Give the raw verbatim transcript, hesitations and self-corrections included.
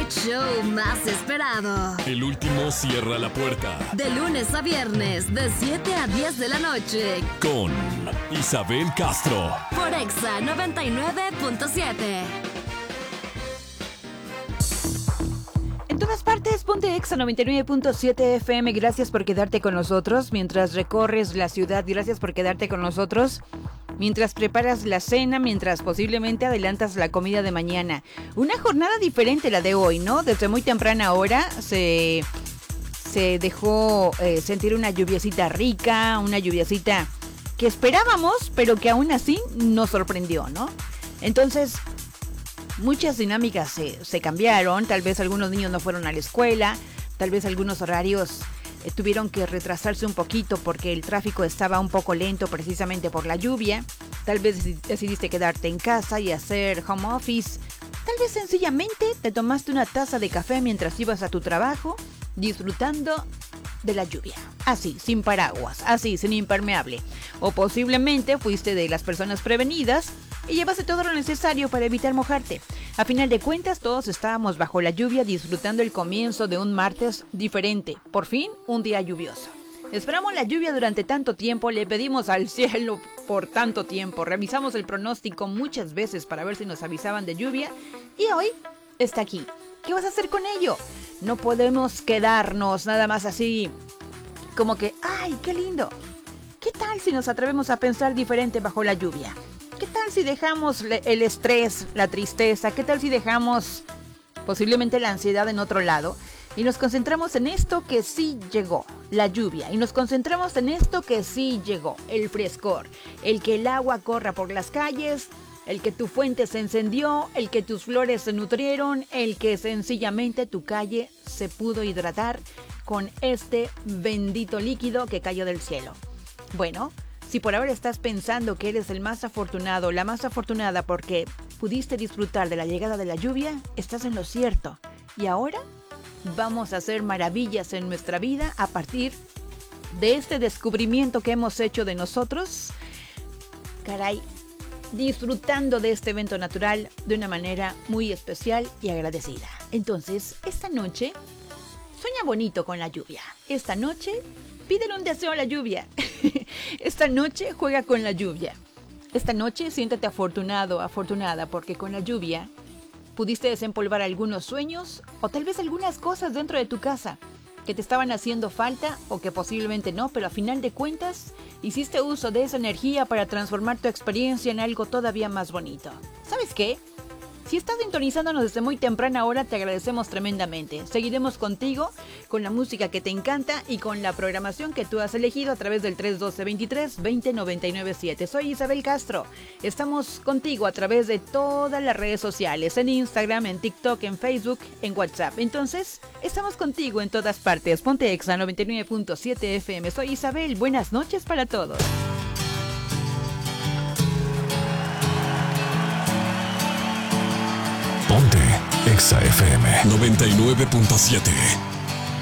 night show más esperado. El último cierra la puerta. De lunes a viernes, de siete a diez de la noche. Con Isabel Castro. Por Exa noventa y nueve punto siete. En todas partes, ponte Exa noventa y nueve punto siete F M. Gracias por quedarte con nosotros mientras recorres la ciudad. Gracias por quedarte con nosotros mientras preparas la cena, mientras posiblemente adelantas la comida de mañana. Una jornada diferente la de hoy, ¿no? Desde muy temprana hora se, se dejó eh, sentir una lluviecita rica, una lluviecita que esperábamos, pero que aún así nos sorprendió, ¿no? Entonces, muchas dinámicas se, se cambiaron. Tal vez algunos niños no fueron a la escuela, tal vez algunos horarios eh, tuvieron que retrasarse un poquito porque el tráfico estaba un poco lento precisamente por la lluvia. Tal vez decidiste quedarte en casa y hacer home office. Tal vez sencillamente te tomaste una taza de café mientras ibas a tu trabajo, disfrutando de la lluvia. Así, sin paraguas, así, sin impermeable. O posiblemente fuiste de las personas prevenidas y llevaste todo lo necesario para evitar mojarte. A final de cuentas, todos estábamos bajo la lluvia disfrutando el comienzo de un martes diferente. Por fin, un día lluvioso. Esperamos la lluvia durante tanto tiempo, le pedimos al cielo por tanto tiempo, revisamos el pronóstico muchas veces para ver si nos avisaban de lluvia y hoy está aquí. ¿Qué vas a hacer con ello? No podemos quedarnos nada más así como que, ¡ay, qué lindo! ¿Qué tal si nos atrevemos a pensar diferente bajo la lluvia? ¿Qué tal si dejamos el estrés, la tristeza? ¿Qué tal si dejamos posiblemente la ansiedad en otro lado? Y nos concentramos en esto que sí llegó, la lluvia. Y nos concentramos en esto que sí llegó, el frescor. El que el agua corra por las calles, el que tu fuente se encendió, el que tus flores se nutrieron, el que sencillamente tu calle se pudo hidratar con este bendito líquido que cayó del cielo. Bueno, si por ahora estás pensando que eres el más afortunado, la más afortunada porque pudiste disfrutar de la llegada de la lluvia, estás en lo cierto. Y ahora vamos a hacer maravillas en nuestra vida a partir de este descubrimiento que hemos hecho de nosotros. Caray, disfrutando de este evento natural de una manera muy especial y agradecida. Entonces, esta noche, sueña bonito con la lluvia. Esta noche, pídele un deseo a la lluvia. Esta noche, juega con la lluvia. Esta noche, siéntete afortunado, afortunada, porque con la lluvia pudiste desempolvar algunos sueños o tal vez algunas cosas dentro de tu casa que te estaban haciendo falta o que posiblemente no, pero a final de cuentas hiciste uso de esa energía para transformar tu experiencia en algo todavía más bonito. ¿Sabes qué? Si estás sintonizándonos desde muy temprana hora, te agradecemos tremendamente. Seguiremos contigo con la música que te encanta y con la programación que tú has elegido a través del tres uno dos, veintitrés, veinte, noventa y nueve siete. Soy Isabel Castro. Estamos contigo a través de todas las redes sociales, en Instagram, en TikTok, en Facebook, en WhatsApp. Entonces, estamos contigo en todas partes. Ponte Exa noventa y nueve punto siete F M. Soy Isabel. Buenas noches para todos. Ponte Exa F M noventa y nueve punto siete.